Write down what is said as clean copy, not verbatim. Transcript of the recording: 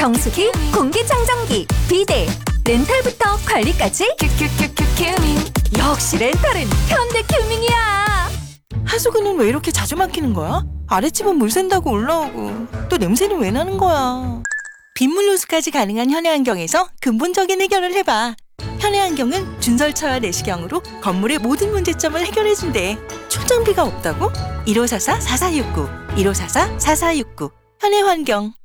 정수기, 공기청정기, 비데, 렌탈부터 관리까지 역시 렌탈은 현대큐밍이야. 하수구는 왜 이렇게 자주 막히는 거야? 아랫집은 물 샌다고 올라오고 또 냄새는 왜 나는 거야? 빗물 호수까지 가능한 현해환경에서 근본적인 해결을 해봐. 현해환경은 준설차와 내시경으로 건물의 모든 문제점을 해결해준대. 출장비가 없다고? 1544-4469 1544-4469 현해환경.